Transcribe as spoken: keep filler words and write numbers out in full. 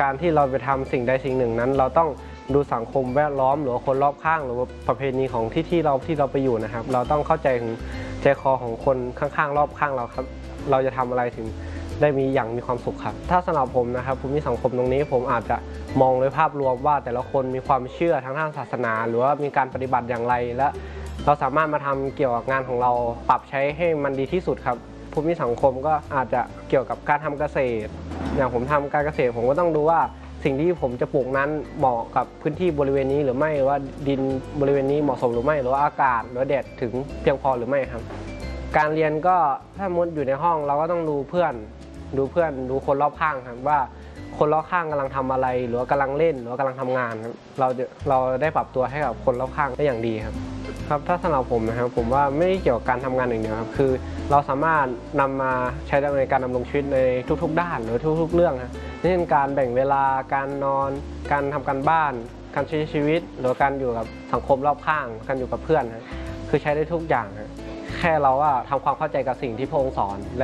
การที่เราไปทำสิ่งใดสิ่งหนึ่งนั้นเราต้องดูสังคมแวดล้อมหรือคนรอบข้างหรือว่าประเพณีของที่ที่เราที่เราไปอยู่นะครับเราต้องเข้าใจถึงใจคอของคนข้างๆรอบข้างเราครับเราจะทำอะไรถึงได้มีอย่างมีความสุขครับถ้าสำหรับผมนะครับภูมิสังคมตรงนี้ผมอาจจะมองโดยภาพรวมว่าแต่ละคนมีความเชื่อทางด้านศาสนาหรือว่ามีการปฏิบัติอย่างไรและเราสามารถมาทำเกี่ยวกับงานของเราปรับใช้ให้มันดีที่สุดครับภูมิสังคมก็อาจจะเกี่ยวกับการทำเกษตรอย่างผมทำการเกษตรผมก็ต้องดูว่าสิ่งที่ผมจะปลูกนั้นเหมาะกับพื้นที่บริเวณนี้หรือไม่หรือว่าดินบริเวณนี้เหมาะสมหรือไม่หรือว่าอากาศหรือแดดถึงเพียงพอหรือไม่ครับการเรียนก็ถ้ามุดอยู่ในห้องเราก็ต้องดูเพื่อนดูเพื่อนดูคนรอบข้างครับว่าคนรอบข้างกำลังทำอะไรหรือว่ากำลังเล่นหรือว่ากำลังทำงานครับเราเราได้ปรับตัวให้กับคนรอบข้างได้อย่างดีครับครับถ้าสำหรับผมนะครับผมว่าไม่ได้เกี่ยวกับการทำงานอย่างเดียวครับคือเราสามารถนำมาใช้ในการดำรงชีวิตในทุกๆด้านหรือทุกๆเรื่องครับเช่นการแบ่งเวลาการนอนการทำการบ้านการใช้ชีวิตหรือการอยู่กับสังคมรอบข้างการอยู่กับเพื่อนครับคือใช้ได้ทุกอย่างครับแค่เราว่าทำความเข้าใจกับสิ่งที่พระองค์สอน